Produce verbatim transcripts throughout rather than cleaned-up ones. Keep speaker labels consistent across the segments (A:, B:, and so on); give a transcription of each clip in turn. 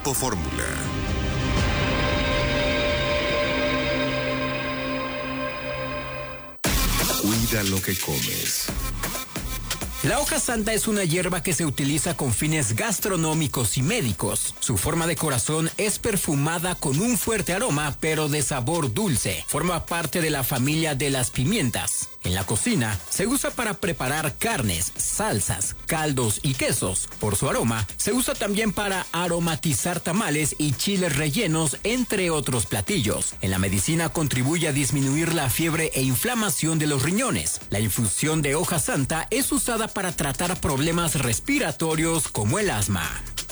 A: Grupo Fórmula. Cuida lo que comes.
B: La hoja santa es una hierba que se utiliza con fines gastronómicos y médicos. Su forma de corazón es perfumada con un fuerte aroma, pero de sabor dulce. Forma parte de la familia de las pimientas. En la cocina se usa para preparar carnes, salsas, caldos y quesos. Por su aroma, se usa también para aromatizar tamales y chiles rellenos, entre otros platillos. En la medicina contribuye a disminuir la fiebre e inflamación de los riñones. La infusión de hoja santa es usada para tratar problemas respiratorios como el asma.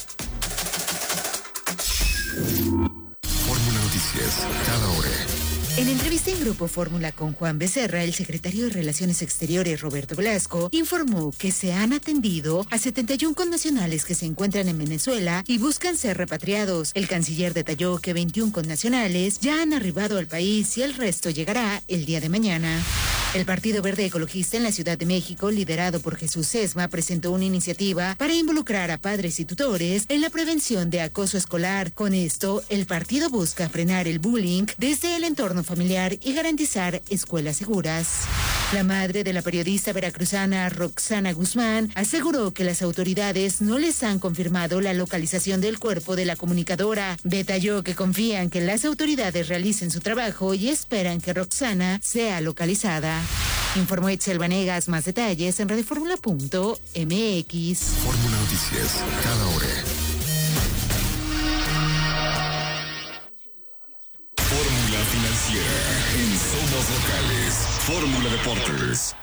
A: Fórmula Noticias, cada hora.
C: En entrevista en Grupo Fórmula con Juan Becerra, el secretario de Relaciones Exteriores, Roberto Velasco, informó que se han atendido a setenta y uno connacionales que se encuentran en Venezuela y buscan ser repatriados. El canciller detalló que veintiún connacionales ya han arribado al país y el resto llegará el día de mañana. El Partido Verde Ecologista en la Ciudad de México, liderado por Jesús Sesma, presentó una iniciativa para involucrar a padres y tutores en la prevención de acoso escolar. Con esto, el partido busca frenar el bullying desde el entorno familiar y garantizar escuelas seguras. La madre de la periodista veracruzana Roxana Guzmán aseguró que las autoridades no les han confirmado la localización del cuerpo de la comunicadora. Detalló que confían que las autoridades realicen su trabajo y esperan que Roxana sea localizada. Informó Itzel Vanegas. Más detalles en radioformula punto m x.
A: Fórmula Noticias, cada hora. Fórmula Financiera en Somos Locales. Fórmula Deportes.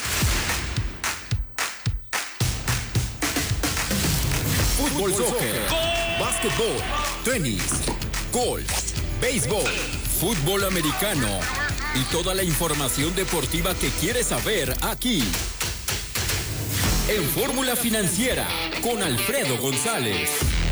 B: Fútbol, soccer, básquetbol, tenis, golf, béisbol, fútbol americano y toda la información deportiva que quieres saber aquí. En Fórmula Financiera con Alfredo González.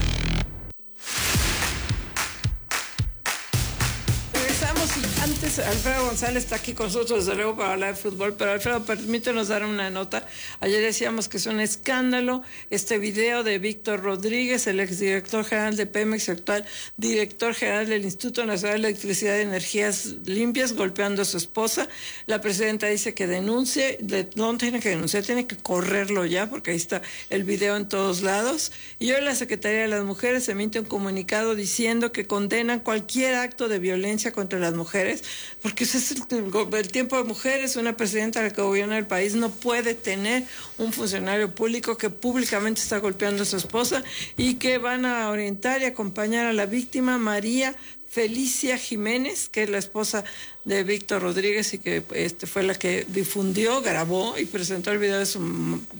D: Y antes, Alfredo González está aquí con nosotros, desde luego, para hablar de fútbol, pero Alfredo, permítenos dar una nota. Ayer decíamos que es un escándalo este video de Víctor Rodríguez, el exdirector general de Pemex, actual director general del Instituto Nacional de Electricidad y Energías Limpias, golpeando a su esposa. La presidenta dice que denuncie, no tiene que denunciar, tiene que correrlo ya, porque ahí está el video en todos lados. Y hoy la Secretaría de las Mujeres emite un comunicado diciendo que condenan cualquier acto de violencia contra las mujeres, porque ese es el, el tiempo de mujeres. Una presidenta la que gobierna el país no puede tener un funcionario público que públicamente está golpeando a su esposa, y que van a orientar y acompañar a la víctima, María Felicia Jiménez, que es la esposa de Víctor Rodríguez y que este fue la que difundió, grabó y presentó el video de su...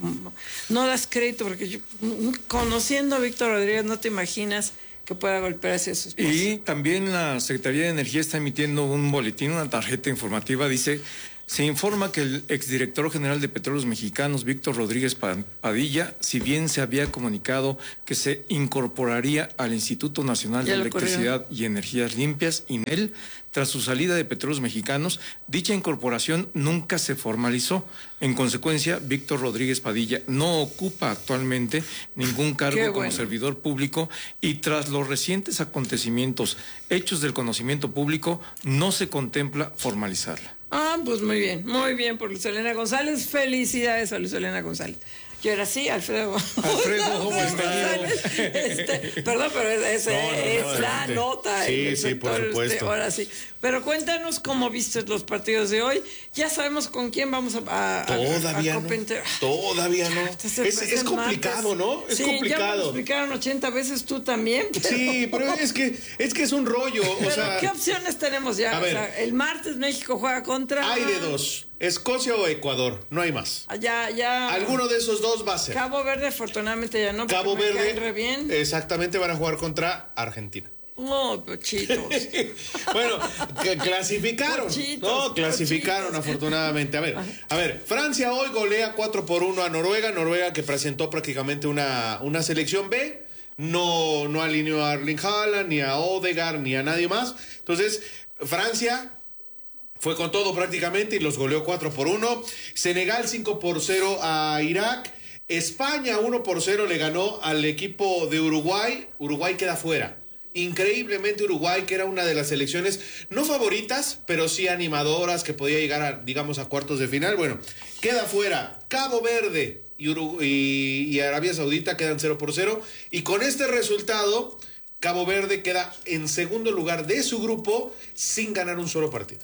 D: No das crédito, porque yo, conociendo a Víctor Rodríguez, no te imaginas que pueda golpear hacia su esposa.
E: Y también la Secretaría de Energía está emitiendo un boletín, una tarjeta informativa. Dice: se informa que el exdirector general de Petróleos Mexicanos, Víctor Rodríguez Padilla, si bien se había comunicado que se incorporaría al Instituto Nacional de Electricidad y Energías Limpias, INEL, tras su salida de Petróleos Mexicanos, dicha incorporación nunca se formalizó. En consecuencia, Víctor Rodríguez Padilla no ocupa actualmente ningún cargo
D: Qué
E: como
D: bueno.
E: servidor público, y tras los recientes acontecimientos hechos del conocimiento público, no se contempla formalizarla.
D: Ah, pues muy bien, muy bien por Luz Helena González. Felicidades a Luz Helena González. Yo era así, Alfredo.
E: Alfredo, ¿cómo está?
D: Este, perdón, pero es, es,
F: No, no, no,
D: es la
F: adelante.
D: nota.
F: Sí,
D: el
F: sí,
D: sector,
F: por supuesto.
D: Este, ahora sí. Pero cuéntanos cómo viste los partidos de hoy. Ya sabemos con quién vamos a... a
F: Todavía
D: a, a
F: no.
D: Copenter-
F: Todavía no.
D: Este
F: Es,
D: es
F: es complicado, ¿no? Es
D: sí, ya me lo
F: complicado.
D: explicaron ochenta veces, tú también. Pero...
F: Sí, pero es que es que es un rollo. O
D: Pero
F: sea,
D: ¿qué opciones tenemos ya?
F: A
D: O
F: ver.
D: sea, el martes México juega contra...
F: hay de dos: Escocia o Ecuador. No hay más.
D: Ya, ya...
F: Alguno de esos dos va a ser.
D: Cabo Verde, afortunadamente ya no.
F: Cabo
D: porque me
F: Verde.
D: caen re bien.
F: Exactamente, van a jugar contra Argentina.
D: No, pochitos.
F: Bueno, que clasificaron.
D: Pochitos,
F: No, clasificaron
D: pochitos.
F: afortunadamente. A ver, a ver, Francia hoy golea cuatro por uno a Noruega. Noruega, que presentó prácticamente una, una selección B. No, no alineó a Erling Haaland, ni a Odegaard, ni a nadie más. Entonces, Francia fue con todo prácticamente y los goleó cuatro por uno. Senegal cinco por cero a Irak. España uno por cero le ganó al equipo de Uruguay. Uruguay queda fuera. Increíblemente Uruguay, que era una de las selecciones no favoritas, pero sí animadoras, que podía llegar a, digamos, a cuartos de final. Bueno, queda fuera. Cabo Verde y, Urugu- y, y Arabia Saudita quedan cero por cero. Y con este resultado, Cabo Verde queda en segundo lugar de su grupo sin ganar un solo partido.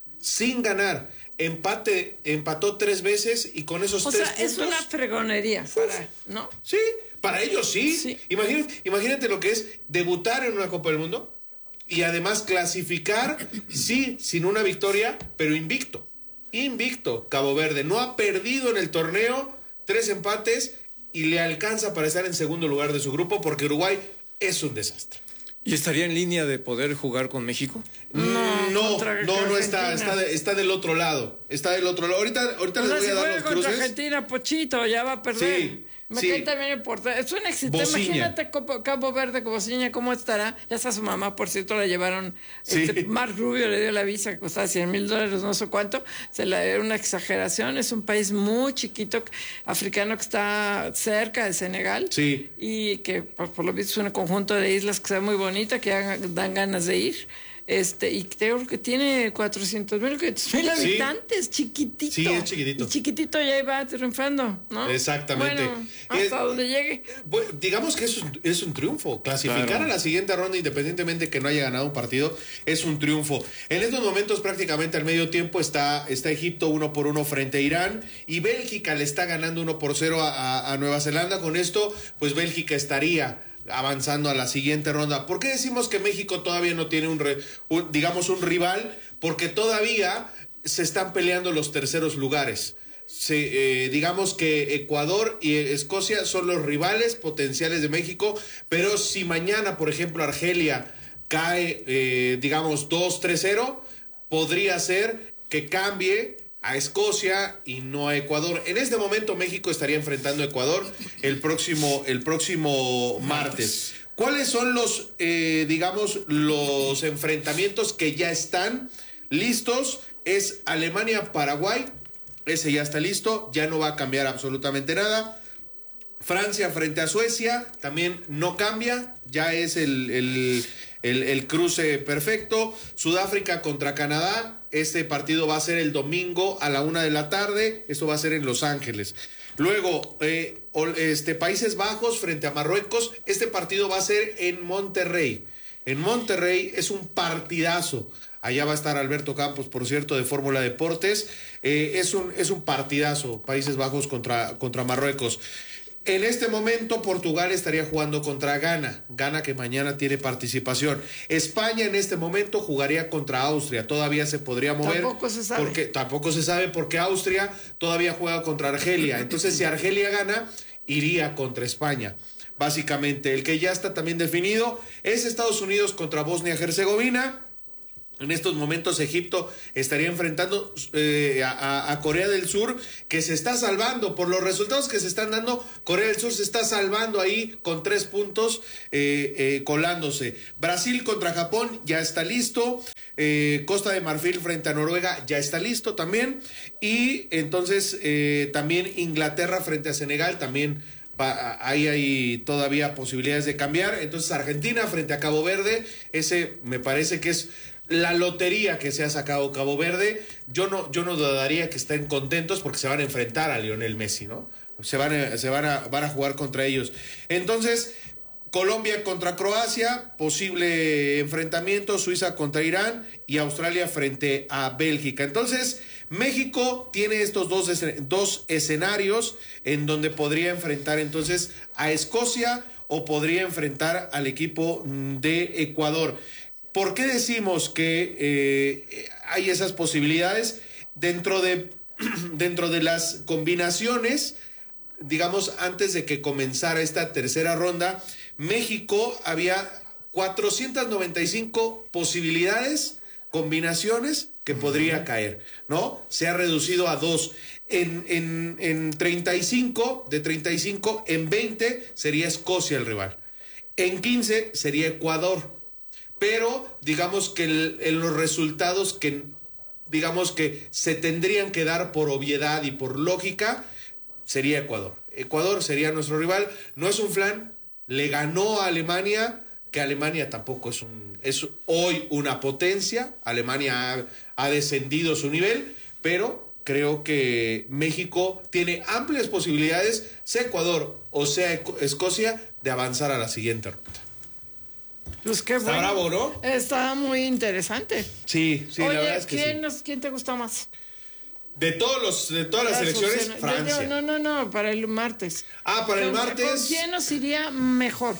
F: Sin ganar. Empate, empató tres veces y con esos
D: o
F: tres
D: sea,
F: puntos...
D: es una fregonería, para, ¿no?
F: Sí, para ellos sí.
D: Sí.
F: Imagínate, imagínate lo que es debutar en una Copa del Mundo y además clasificar, sí, sin una victoria, pero invicto. Invicto, Cabo Verde. No ha perdido en el torneo, tres empates y le alcanza para estar en segundo lugar de su grupo porque Uruguay es un desastre.
E: ¿Y estaría en línea de poder jugar con México?
F: No, no,
D: contra
F: no, no está,
D: Argentina.
F: está, de- está del otro lado. Está del otro lado. Ahorita, ahorita
D: O
F: les
D: sea,
F: voy
D: si
F: a dar
D: juega
F: los
D: contra
F: cruces.
D: Argentina, Pochito, ya va a perder.
F: Sí,
D: Me
F: sí.
D: cae también el portero. Es un éxito.
F: Bociña.
D: Imagínate Copo- Cabo Verde, Bociña, ¿cómo estará? Ya está su mamá, por cierto, la llevaron.
F: Sí.
D: Este, Marc Rubio le dio la visa que costaba cien mil dólares, no sé cuánto. Se la era una exageración. Es un país muy chiquito, africano, que está cerca de Senegal.
F: Sí.
D: Y que, por, por lo visto, es un conjunto de islas que se ve muy bonita, que hagan- dan ganas de ir. Este, y creo que tiene cuatrocientos mil
F: Sí.
D: habitantes, chiquitito.
F: Sí, es chiquitito.
D: Y chiquitito ya iba triunfando, ¿no?
F: Exactamente.
D: Bueno, hasta
F: Es-
D: donde llegue.
F: Bueno, digamos que es un, es un triunfo. Clasificar
E: Claro.
F: a la siguiente ronda, independientemente de que no haya ganado un partido, es un triunfo. En estos momentos, prácticamente al medio tiempo, está, está Egipto uno por uno frente a Irán y Bélgica le está ganando uno por cero a, a- a Nueva Zelanda. Con esto, pues Bélgica estaría avanzando a la siguiente ronda. ¿Por qué decimos que México todavía no tiene un, re- un digamos, un rival? Porque todavía se están peleando los terceros lugares. Se, eh, digamos que Ecuador y Escocia son los rivales potenciales de México, pero si mañana, por ejemplo, Argelia cae, eh, digamos, dos tres cero, podría ser que cambie a Escocia y no a Ecuador. En este momento México estaría enfrentando a Ecuador el próximo, el próximo martes. ¿Cuáles son los, eh, digamos, los enfrentamientos que ya están listos? Es Alemania-Paraguay. Ese ya está listo, ya no va a cambiar absolutamente nada. Francia frente a Suecia, también no cambia, ya es el, el, el, el cruce perfecto. Sudáfrica contra Canadá, este partido va a ser el domingo a la una de la tarde, esto va a ser en Los Ángeles. Luego, eh, este, Países Bajos frente a Marruecos, este partido va a ser en Monterrey. En Monterrey es un partidazo. Allá va a estar Alberto Campos, por cierto, de Fórmula Deportes. Eh, es, un, es un partidazo, Países Bajos contra, contra Marruecos. En este momento Portugal estaría jugando contra Ghana, Ghana que mañana tiene participación. España en este momento jugaría contra Austria, todavía se podría mover.
D: Tampoco se sabe.
F: Porque, tampoco se sabe porque Austria todavía juega contra Argelia. Entonces si Argelia gana, iría contra España. Básicamente, el que ya está también definido es Estados Unidos contra Bosnia-Herzegovina. En estos momentos Egipto estaría enfrentando eh, a, a Corea del Sur, que se está salvando por los resultados que se están dando. Corea del Sur se está salvando ahí con tres puntos, eh, eh, colándose. Brasil contra Japón ya está listo. Eh, Costa de Marfil frente a Noruega ya está listo también. Y entonces eh, también Inglaterra frente a Senegal también. Ahí hay todavía posibilidades de cambiar. Entonces Argentina frente a Cabo Verde, ese me parece que es la lotería que se ha sacado Cabo Verde. Yo no, yo no dudaría que estén contentos porque se van a enfrentar a Lionel Messi, ¿no? Se van a, se van a, van a jugar contra ellos. Entonces, Colombia contra Croacia, posible enfrentamiento, Suiza contra Irán y Australia frente a Bélgica. Entonces, México tiene estos dos, dos escenarios en donde podría enfrentar entonces a Escocia o podría enfrentar al equipo de Ecuador. ¿Por qué decimos que eh, hay esas posibilidades? Dentro de, dentro de las combinaciones, digamos, antes de que comenzara esta tercera ronda, México había cuatrocientas noventa y cinco posibilidades, combinaciones que podría caer, ¿no? Se ha reducido a dos. En, en, en treinta y cinco, de treinta y cinco, en veinte sería Escocia el rival. En quince sería Ecuador. Pero digamos que el, en los resultados que digamos que se tendrían que dar por obviedad y por lógica sería Ecuador. Ecuador sería nuestro rival. No es un flan, le ganó a Alemania, que Alemania tampoco es un es hoy una potencia. Alemania ha, ha descendido su nivel, pero creo que México tiene amplias posibilidades, sea Ecuador o sea Escocia, de avanzar a la siguiente ronda.
D: Pues qué
F: Está
D: bueno.
F: bravo, ¿no?
D: Está muy interesante.
F: Sí, sí,
D: Oye,
F: la verdad es que
D: ¿quién,
F: sí.
D: nos, ¿quién te gusta más?
F: De todos los, de todas las,
D: Las
F: selecciones,
D: opciones.
F: Francia.
D: Yo- yo- no, no, no, para el martes.
F: Ah, para el
D: ¿Con-
F: martes.
D: ¿Con quién nos iría mejor?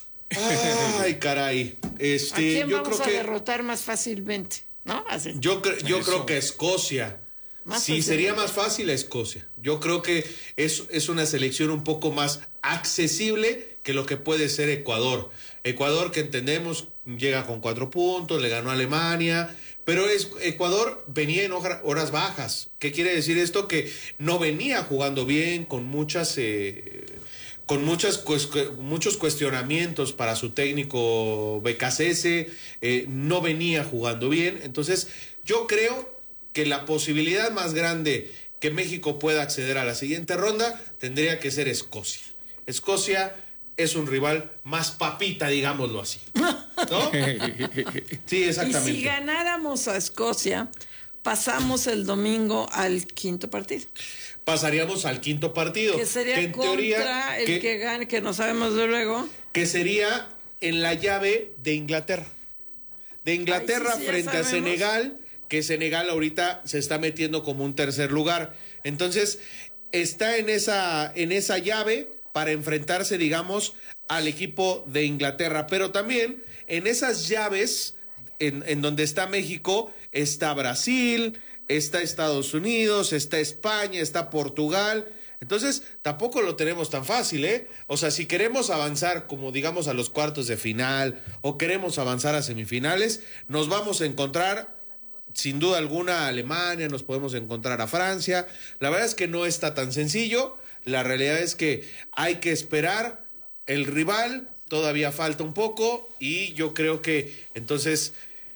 F: Ay, caray. Este,
D: ¿A quién
F: yo
D: vamos
F: creo
D: a
F: que
D: derrotar más fácilmente? ¿No? Así.
F: yo, cre- yo creo que Escocia.
D: Más
F: Sí,
D: fácil.
F: sería más fácil a Escocia. Yo creo que es, es una selección un poco más accesible que lo que puede ser Ecuador. Ecuador, que entendemos, llega con cuatro puntos, le ganó a Alemania, pero es, Ecuador venía en hora- horas bajas. ¿Qué quiere decir esto? Que no venía jugando bien, con muchas... Eh, con muchas cues- muchos cuestionamientos para su técnico B K C S, eh, no venía jugando bien. Entonces, yo creo que la posibilidad más grande que México pueda acceder a la siguiente ronda tendría que ser Escocia. Escocia es un rival más papita, digámoslo así. ¿No? Sí, exactamente.
D: Y si ganáramos a Escocia, pasamos el domingo al quinto partido.
F: Pasaríamos al quinto partido.
D: Que sería
F: en
D: contra
F: teoría,
D: el que,
F: que,
D: gane, que no sabemos de luego.
F: que sería en la llave de Inglaterra. De Inglaterra
D: Ay, sí, sí, ya
F: frente a
D: sabemos.
F: Senegal, que Senegal ahorita se está metiendo como un tercer lugar. Entonces, está en esa, en esa llave para enfrentarse, digamos, al equipo de Inglaterra. Pero también en esas llaves, en, en donde está México, está Brasil, está Estados Unidos, está España, está Portugal. Entonces, tampoco lo tenemos tan fácil, ¿eh? O sea, si queremos avanzar, como digamos, a los cuartos de final o queremos avanzar a semifinales, nos vamos a encontrar, sin duda alguna, a Alemania, nos podemos encontrar a Francia. La verdad es que no está tan sencillo. La realidad es que hay que esperar el rival, todavía falta un poco y yo creo que, entonces,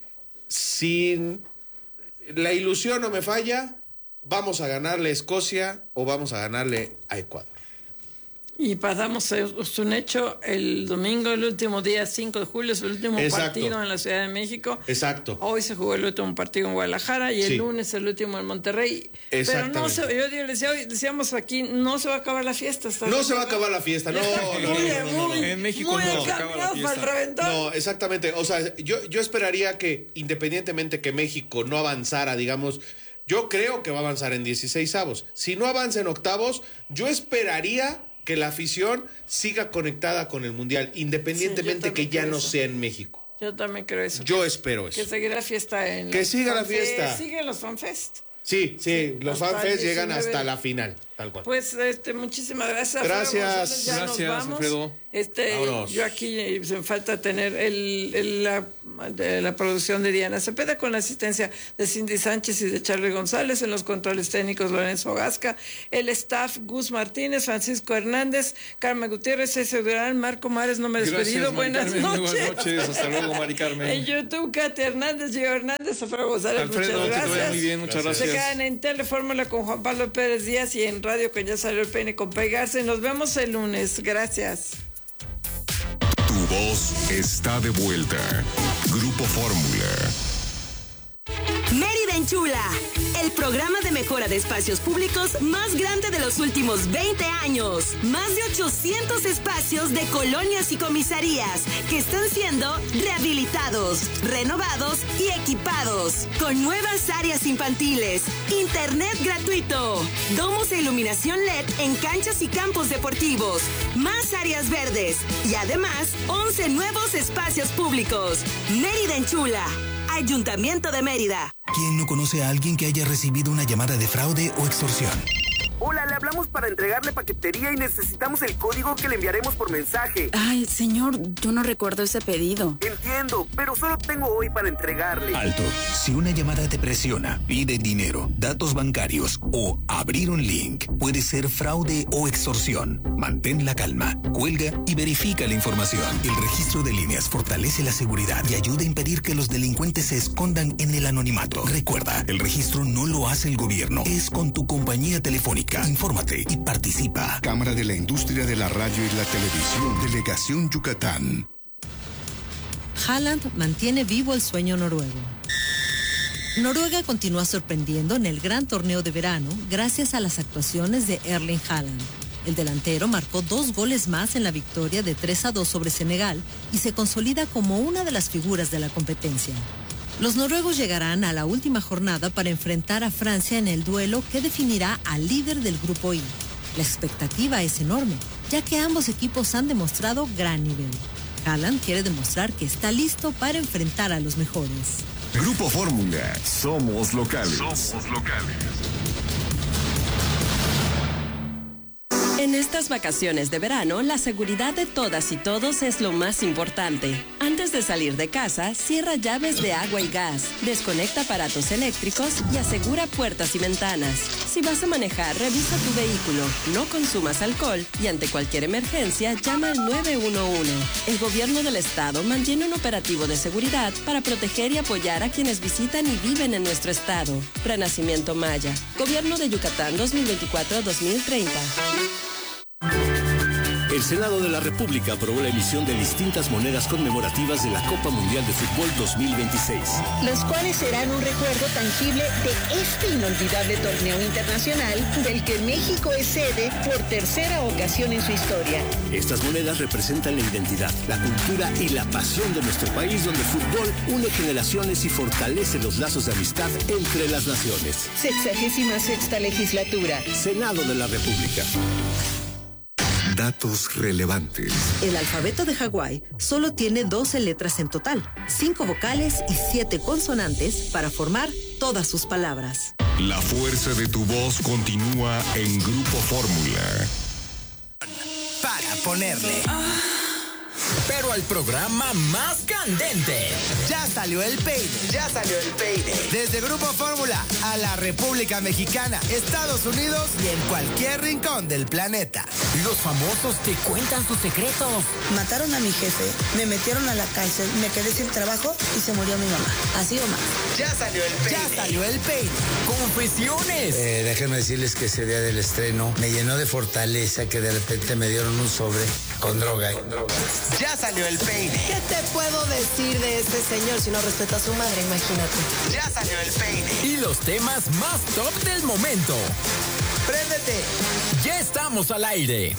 F: sin... la ilusión no me falla, vamos a ganarle a Escocia o vamos a ganarle a Ecuador.
D: Y pasamos, es un hecho, el domingo, el último día, cinco de julio, es el último
F: Exacto.
D: partido en la Ciudad de México.
F: Exacto.
D: Hoy se jugó el último partido en Guadalajara y
F: Sí.
D: el lunes el último en Monterrey. Pero
F: Exactamente.
D: no se, yo yo decía, hoy decíamos aquí, no se va a acabar la fiesta. ¿estás
F: No
D: de
F: se va a
D: acuerdo?
F: acabar la fiesta, no,
D: Está
F: no, no,
D: muy,
F: no, no, no.
D: muy,
E: En México
D: muy
E: no se acaba la
D: encaminados para el
E: fiesta.
D: reventón.
F: No, exactamente. O sea, yo, yo esperaría que, independientemente que México no avanzara, digamos, yo creo que va a avanzar en dieciséis avos. Si no avanza en octavos, yo esperaría que la afición siga conectada con el Mundial, independientemente
D: Sí, yo
F: que
D: también
F: ya
D: creo
F: no
D: eso.
F: sea en México.
D: Yo también creo eso.
F: Yo espero
D: Que
F: eso.
D: seguirá la fiesta en...
F: Que
D: los
F: siga la
D: FanFest.
F: fiesta.
D: Siguen los FanFest.
F: Sí, sí, los
D: hasta
F: fanfest
D: el
F: llegan
D: diecinueve.
F: hasta la final, tal cual.
D: Pues este, muchísimas gracias.
F: Gracias.
D: Alfredo González, ya
E: Gracias,
D: nos vamos.
E: Alfredo.
D: Este,
F: Vámonos.
D: yo aquí eh, se me falta tener el, el- la, de la producción de Diana Cepeda con la asistencia de Cindy Sánchez y de Charlie González, en los controles técnicos Lorenzo Gasca, el staff Gus Martínez, Francisco Hernández, Carmen Gutiérrez, César Durán, Marco Mares, no me he
E: Gracias,
D: despedido.
E: Mari
D: Buenas
E: Carmen.
D: noches.
E: Buenas noches. Hasta luego, Mari Carmen.
D: En YouTube, Katia Hernández, Gio Hernández, Alfredo González,
E: Alfredo,
D: muchas
E: que te
D: gracias.
E: vaya muy bien, muchas
F: Gracias.
D: Se
E: gracias.
D: quedan en Telefórmula con Juan Pablo Pérez Díaz y en Radio con Ya Salió el Peine con Pegarse. Nos vemos el lunes. Gracias.
A: Tu voz está de vuelta. Grupo Fórmula.
G: Mérida Enchula, el programa de mejora de espacios públicos más grande de los últimos veinte años. Más de ochocientos espacios de colonias y comisarías que están siendo rehabilitados, renovados y equipados. Con nuevas áreas infantiles, internet gratuito, domos e iluminación L E D en canchas y campos deportivos, más áreas verdes y además once nuevos espacios públicos. Mérida Enchula. Ayuntamiento de Mérida.
H: ¿Quién no conoce a alguien que haya recibido una llamada de fraude o extorsión?
I: Hola, le hablamos para entregarle paquetería y necesitamos el código que le enviaremos por mensaje.
J: Ay, señor, yo no recuerdo ese pedido.
I: Entiendo, pero solo tengo hoy para entregarle.
H: Alto. Si una llamada te presiona, pide dinero, datos bancarios o abrir un link, puede ser fraude o extorsión. Mantén la calma, cuelga y verifica la información. El registro de líneas fortalece la seguridad y ayuda a impedir que los delincuentes se escondan en el anonimato. Recuerda, el registro no lo hace el gobierno, es con tu compañía telefónica. República. Infórmate y participa.
A: Cámara de la Industria de la Radio y la Televisión. Delegación Yucatán.
K: Haaland mantiene vivo el sueño noruego. Noruega continúa sorprendiendo en el gran torneo de verano gracias a las actuaciones de Erling Haaland. El delantero marcó dos goles más en la victoria de tres a dos sobre Senegal y se consolida como una de las figuras de la competencia. Los noruegos llegarán a la última jornada para enfrentar a Francia en el duelo que definirá al líder del grupo I. La expectativa es enorme, ya que ambos equipos han demostrado gran nivel. Haaland quiere demostrar que está listo para enfrentar a los mejores.
A: Grupo Fórmula, somos locales.
L: Somos locales.
G: En estas vacaciones de verano, la seguridad de todas y todos es lo más importante. Antes de salir de casa, cierra llaves de agua y gas, desconecta aparatos eléctricos y asegura puertas y ventanas. Si vas a manejar, revisa tu vehículo, no consumas alcohol y ante cualquier emergencia, llama al nueve uno uno. El gobierno del estado mantiene un operativo de seguridad para proteger y apoyar a quienes visitan y viven en nuestro estado. Renacimiento Maya. Gobierno de Yucatán dos mil veinticuatro a dos mil treinta.
M: El Senado de la República aprobó la emisión de distintas monedas conmemorativas de la Copa Mundial de Fútbol dos mil veintiséis.
N: Los cuales serán un recuerdo tangible de este inolvidable torneo internacional del que México es sede por tercera ocasión en su historia.
M: Estas monedas representan la identidad, la cultura y la pasión de nuestro país, donde el fútbol une generaciones y fortalece los lazos de amistad entre las naciones.
N: Sexagésima sexta legislatura.
M: Senado de la República.
A: Datos relevantes.
K: El alfabeto de Hawái solo tiene doce letras en total, cinco vocales y siete consonantes para formar todas sus palabras.
A: La fuerza de tu voz continúa en Grupo Fórmula.
O: Para ponerle.
B: Pero al programa más candente.
O: Ya salió el peine.
P: Ya salió el peine.
O: Desde Grupo Fórmula a la República Mexicana, Estados Unidos y en cualquier rincón del planeta.
B: Los famosos te cuentan sus secretos.
Q: Mataron a mi jefe, me metieron a la cárcel, me quedé sin trabajo y se murió mi mamá. Así o más.
P: Ya salió el peine.
O: Ya salió el peine.
B: Confesiones.
R: Eh, déjenme decirles que ese día del estreno me llenó de fortaleza que de repente me dieron un sobre con droga. Con droga.
P: Ya salió el peine.
Q: ¿Qué te puedo decir de ese señor si no respeta a su madre? Imagínate.
P: Ya salió el peine.
B: Y los temas más top del momento.
P: ¡Préndete!
B: Ya estamos al aire.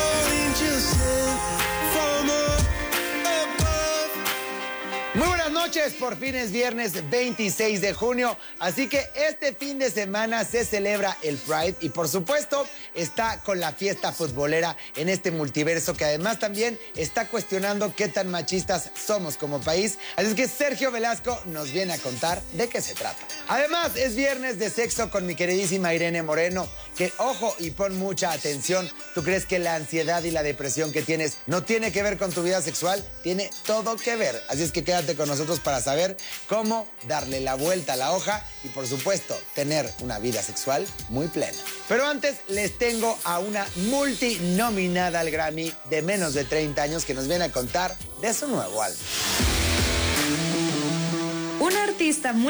O: Muy buenas noches, por fin es viernes veintiséis de junio, así que este fin de semana se celebra el Pride y por supuesto está con la fiesta futbolera en este multiverso que además también está cuestionando qué tan machistas somos como país, así es que Sergio Velasco nos viene a contar de qué se trata. Además es viernes de sexo con mi queridísima Irene Moreno, que ojo y pon mucha atención, ¿tú crees que la ansiedad y la depresión que tienes no tiene que ver con tu vida sexual? Tiene todo que ver, así es que quédate con nosotros para saber cómo darle la vuelta a la hoja y por supuesto tener una vida sexual muy plena. Pero antes les tengo a una multinominada al Grammy de menos de treinta años que nos viene a contar de su nuevo álbum.
S: Un artista muy